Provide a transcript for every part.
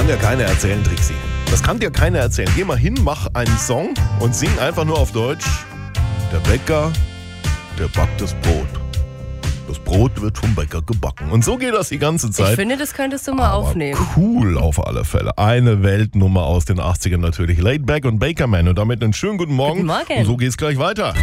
kann dir keiner erzählen, Trixi. Das kann dir keiner erzählen. Geh mal hin, mach einen Song und sing einfach nur auf Deutsch. Der Bäcker, der backt das Brot. Das Brot wird vom Bäcker gebacken. Und so geht das die ganze Zeit. Ich finde, das könntest du mal aufnehmen. Cool auf alle Fälle. Eine Weltnummer aus den 80ern natürlich. Laid Back und Bakerman. Und damit einen schönen guten Morgen. Guten Morgen. Und so geht's gleich weiter.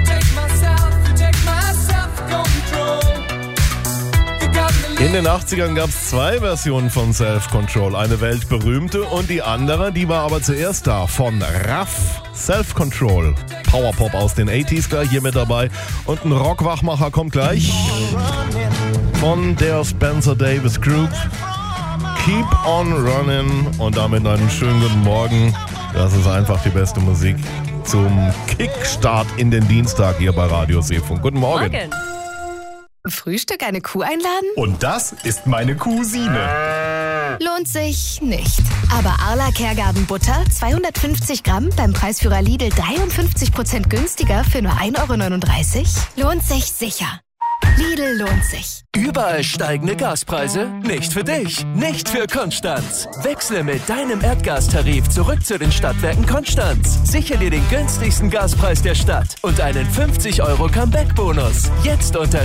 In den 80ern gab es 2 Versionen von Self-Control. Eine weltberühmte und die andere, die war aber zuerst da. Von Raff. Self-Control. Powerpop aus den 80s gleich hier mit dabei. Und ein Rockwachmacher kommt gleich. Von der Spencer Davis Group. Keep on Running. Und damit einen schönen guten Morgen. Das ist einfach die beste Musik zum Kickstart in den Dienstag hier bei Radio Seefunk. Guten Morgen. Morgen. Frühstück eine Kuh einladen? Und das ist meine Cousine. Lohnt sich nicht. Aber Arla Kergarten Butter, 250 Gramm, beim Preisführer Lidl 53% günstiger für nur 1,39 €? Lohnt sich sicher. Lidl lohnt sich. Überall steigende Gaspreise? Nicht für dich, nicht für Konstanz. Wechsle mit deinem Erdgastarif zurück zu den Stadtwerken Konstanz. Sichere dir den günstigsten Gaspreis der Stadt und einen 50 € Comeback-Bonus. Jetzt unter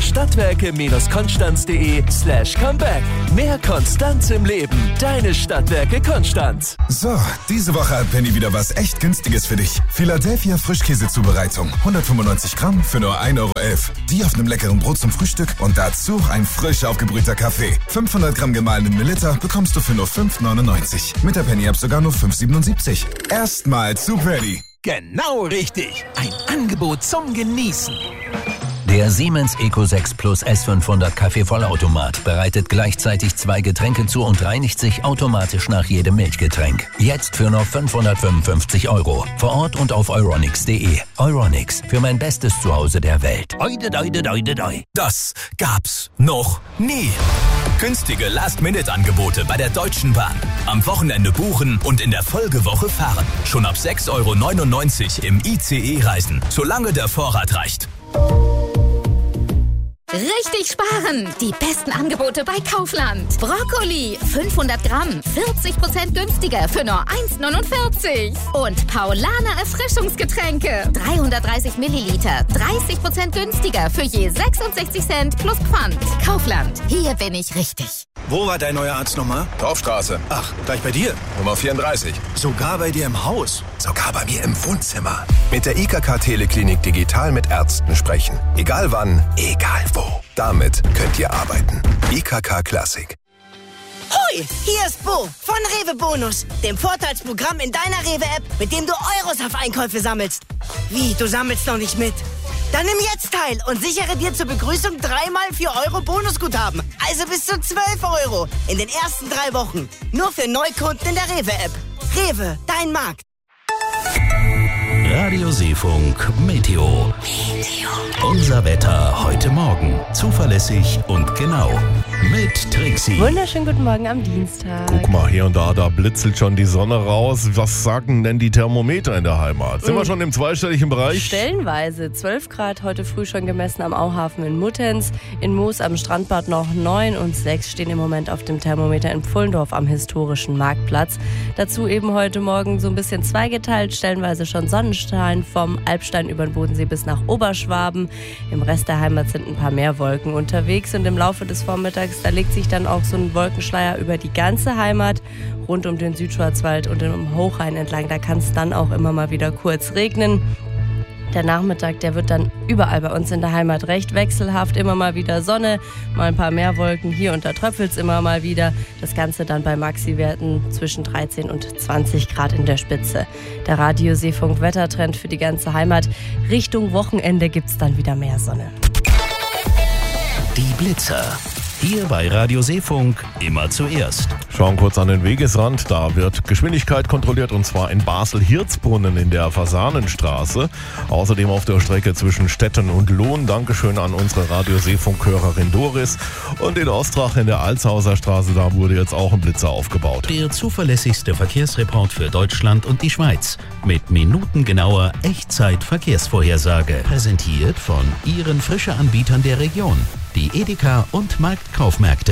stadtwerke-konstanz.de/comeback. Mehr Konstanz im Leben. Deine Stadtwerke Konstanz. So, diese Woche hat Penny wieder was echt Günstiges für dich. Philadelphia Frischkäsezubereitung. 195 Gramm für nur 1,11 €. Die auf einem leckeren Brot zum Frühstück und dazu ein frisch aufgebrühter Kaffee. 500 Gramm gemahlenen Milliliter bekommst du für nur 5,99 €. Mit der Penny-App sogar nur 5,77 €. Erstmal zu Penny. Genau richtig. Ein Angebot zum Genießen. Der Siemens Eco 6 Plus S500 Kaffeevollautomat bereitet gleichzeitig 2 Getränke zu und reinigt sich automatisch nach jedem Milchgetränk. Jetzt für nur 555 €. Vor Ort und auf euronics.de. Euronics, für mein bestes Zuhause der Welt. Oide, doide, doide, doi. Das gab's noch nie. Günstige Last-Minute-Angebote bei der Deutschen Bahn. Am Wochenende buchen und in der Folgewoche fahren. Schon ab 6,99 € im ICE reisen, solange der Vorrat reicht. Richtig sparen! Die besten Angebote bei Kaufland. Brokkoli, 500 Gramm, 40% günstiger für nur 1,49 €. Und Paulaner Erfrischungsgetränke, 330 Milliliter, 30% günstiger für je 66 Cent plus Pfand. Kaufland, hier bin ich richtig. Wo war dein neuer Arzt nochmal? Dorfstraße. Ach, gleich bei dir. Nummer 34. Sogar bei dir im Haus. Sogar bei mir im Wohnzimmer. Mit der IKK Teleklinik digital mit Ärzten sprechen. Egal wann, egal wo. Damit könnt ihr arbeiten. IKK Classic. Hoi, hier ist Bo von Rewe Bonus, dem Vorteilsprogramm in deiner Rewe-App, mit dem du Euros auf Einkäufe sammelst. Wie, du sammelst noch nicht mit? Dann nimm jetzt teil und sichere dir zur Begrüßung 3x 4 € Bonusguthaben. Also bis zu 12 € in den ersten 3 Wochen. Nur für Neukunden in der Rewe-App. Rewe, dein Markt. Radio Seefunk Meteo. Unser Wetter heute Morgen. Zuverlässig und genau. Mit Trixi. Wunderschönen guten Morgen am Dienstag. Guck mal, hier und da blitzelt schon die Sonne raus. Was sagen denn die Thermometer in der Heimat? Sind wir schon im zweistelligen Bereich? Stellenweise 12 Grad heute früh schon gemessen am Auhafen in Muttenz. In Moos am Strandbad noch 9 und 6 stehen im Moment auf dem Thermometer in Pfullendorf am historischen Marktplatz. Dazu eben heute Morgen so ein bisschen zweigeteilt. Stellenweise schon Sonnenschein vom Albstein über den Bodensee bis nach Oberschwaben. Im Rest der Heimat sind ein paar mehr Wolken unterwegs und im Laufe des Vormittags, da legt sich dann auch so ein Wolkenschleier über die ganze Heimat, rund um den Südschwarzwald und im Hochrhein entlang. Da kann es dann auch immer mal wieder kurz regnen. Der Nachmittag, der wird dann überall bei uns in der Heimat recht wechselhaft. Immer mal wieder Sonne, mal ein paar mehr Wolken. Hier und da tröpfelt es immer mal wieder. Das Ganze dann bei Maxi-Werten zwischen 13 und 20 Grad in der Spitze. Der Radio Seefunk Wettertrend für die ganze Heimat. Richtung Wochenende gibt es dann wieder mehr Sonne. Die Blitzer. Hier bei Radio Seefunk immer zuerst. Schauen kurz an den Wegesrand. Da wird Geschwindigkeit kontrolliert und zwar in Basel-Hirzbrunnen in der Fasanenstraße. Außerdem auf der Strecke zwischen Stetten und Lohn. Dankeschön an unsere Radio Seefunk-Hörerin Doris. Und in Ostrach in der Alshauser Straße, da wurde jetzt auch ein Blitzer aufgebaut. Der zuverlässigste Verkehrsreport für Deutschland und die Schweiz. Mit minutengenauer Echtzeit-Verkehrsvorhersage. Präsentiert von Ihren Frischeanbietern der Region. Die Edeka und Marktkaufmärkte.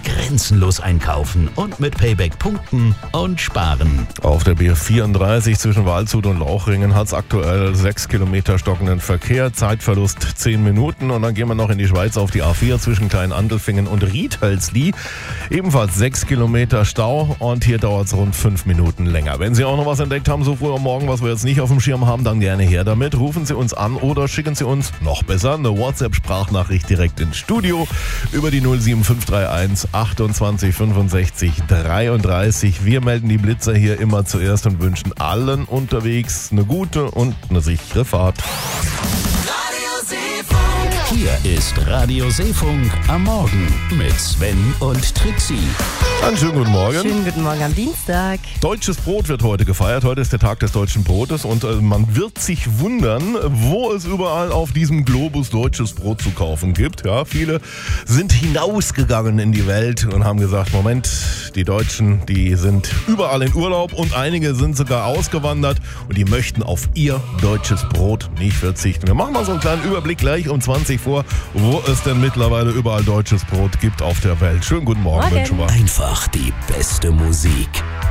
grenzenlos einkaufen und mit Payback punkten und sparen. Auf der B34 zwischen Waldshut und Lauchringen hat es aktuell 6 Kilometer stockenden Verkehr, Zeitverlust 10 Minuten und dann gehen wir noch in die Schweiz auf die A4 zwischen Kleinandelfingen und Riethölzli. Ebenfalls 6 Kilometer Stau und hier dauert es rund 5 Minuten länger. Wenn Sie auch noch was entdeckt haben, so früh am Morgen, was wir jetzt nicht auf dem Schirm haben, dann gerne her damit. Rufen Sie uns an oder schicken Sie uns, noch besser, eine WhatsApp-Sprachnachricht direkt ins Studio über die 07531 28 65 33. Wir melden die Blitzer hier immer zuerst und wünschen allen unterwegs eine gute und eine sichere Fahrt. Hier ist Radio Seefunk am Morgen mit Sven und Trixie. Einen schönen guten Morgen. Schönen guten Morgen am Dienstag. Deutsches Brot wird heute gefeiert. Heute ist der Tag des deutschen Brotes und man wird sich wundern, wo es überall auf diesem Globus deutsches Brot zu kaufen gibt. Ja, viele sind hinausgegangen in die Welt und haben gesagt, Moment, die Deutschen, die sind überall in Urlaub und einige sind sogar ausgewandert und die möchten auf ihr deutsches Brot nicht verzichten. Wir machen mal so einen kleinen Überblick gleich um 20 vor, wo es denn mittlerweile überall deutsches Brot gibt auf der Welt. Schönen guten Morgen, wünschen wir. Einfach die beste Musik.